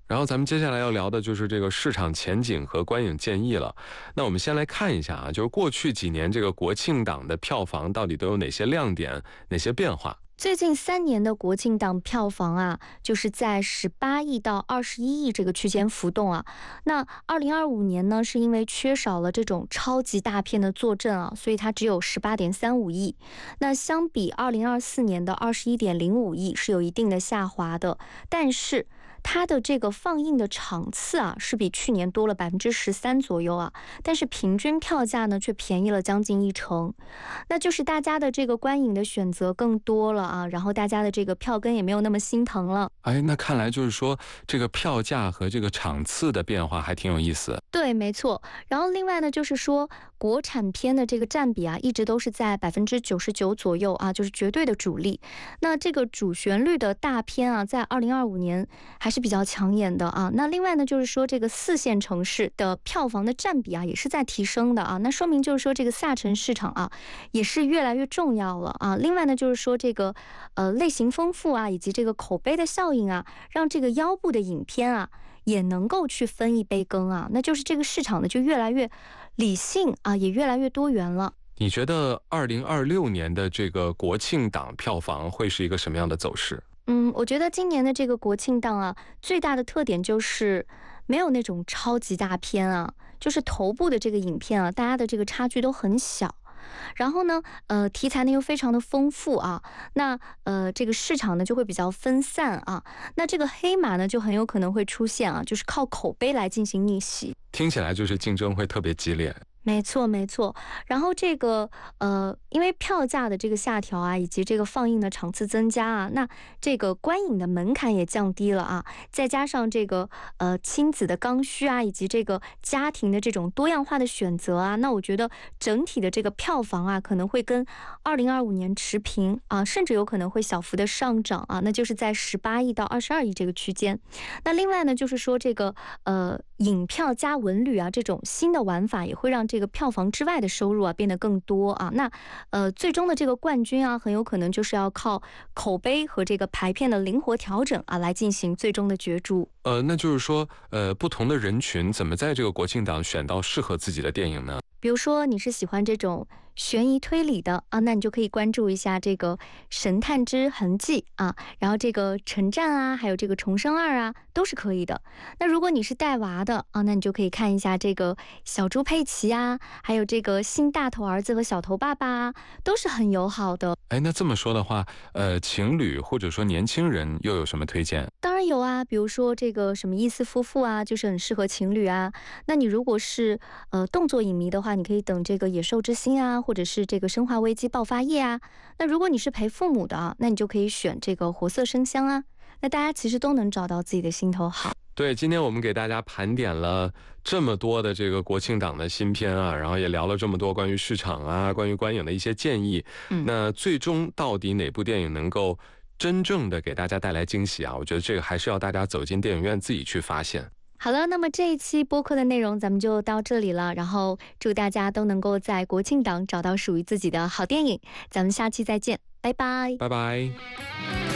然后咱们接下来要聊的就是这个市场前景和观影建议了。那我们先来看一下啊，就是过去几年这个国庆档的票房到底都有哪些亮点、哪些变化？ 最近3年的国庆档票房啊，就是在18亿到21亿这个区间浮动啊。那2025年呢，是因为缺少了这种超级大片的坐镇啊，所以它只有18.35亿。那相比2024年的21.05亿是有一定的下滑的，但是它的这个放映的场次啊，是比去年多了13%左右啊，但是平均票价呢却便宜了将近1成，那就是大家的这个观影的选择更多了啊，然后大家的这个票根也没有那么心疼了。 哎，那看来就是说这个票价和这个场次的变化还挺有意思。 对，没错。然后另外呢，就是说国产片的这个占比啊，一直都是在99%左右啊，就是绝对的主力。那这个主旋律的大片啊，在2025年还是比较抢眼的啊。那另外呢，就是说这个4线城市的票房的占比啊，也是在提升的啊。那说明就是说这个下沉市场啊，也是越来越重要了啊。另外呢，就是说这个类型丰富啊，以及这个口碑的效应啊，让这个腰部的影片啊，也能够去分一杯羹啊，那就是这个市场呢就越来越理性啊，也越来越多元了。 你觉得2026年的这个国庆档票房会是一个什么样的走势？ 我觉得今年的这个国庆档啊，最大的特点就是没有那种超级大片啊，就是头部的这个影片啊，大家的这个差距都很小。然后呢，题材呢又非常的丰富啊，那这个市场呢就会比较分散啊，那这个黑马呢就很有可能会出现啊，就是靠口碑来进行逆袭。 听起来就是竞争会特别激烈。 没错，没错。然后这个因为票价的这个下调啊，以及这个放映的场次增加啊，那这个观影的门槛也降低了啊。再加上这个亲子的刚需啊，以及这个家庭的这种多样化的选择啊，那我觉得整体的这个票房啊，可能会跟2025年持平啊，甚至有可能会小幅的上涨啊，那就是在18亿到22亿这个区间。那另外呢，就是说这个影票加文旅啊，这种新的玩法也会让这个票房之外的收入啊变得更多啊。那最终的这个冠军啊，很有可能就是要靠口碑和这个排片的灵活调整啊，来进行最终的角逐。 那就是说，不同的人群怎么在这个国庆档选到适合自己的电影呢？ 比如说你是喜欢这种悬疑推理的啊，那你就可以关注一下这个《神探之痕迹》啊，然后这个《城战》啊，还有这个《重生2》啊，都是可以的。那如果你是带娃的啊，那你就可以看一下这个小猪佩奇啊，还有这个新大头儿子和小头爸爸啊，都是很友好的。 哎，那这么说的话，情侣或者说年轻人又有什么推荐？ 当然有啊，比如说这个什么伊斯夫妇啊，就是很适合情侣啊。那你如果是动作影迷的话，你可以等这个野兽之心啊，或者是这个生化危机爆发夜啊。那如果你是陪父母的啊，那你就可以选这个活色生香啊。那大家其实都能找到自己的心头好。 对，今天我们给大家盘点了这么多的这个国庆档的新片啊，然后也聊了这么多关于市场啊、关于观影的一些建议。那最终到底哪部电影能够真正的给大家带来惊喜啊？我觉得这个还是要大家走进电影院自己去发现。 好了，那么这一期播客的内容咱们就到这里了，然后祝大家都能够在国庆档找到属于自己的好电影，咱们下期再见，拜拜， 拜拜。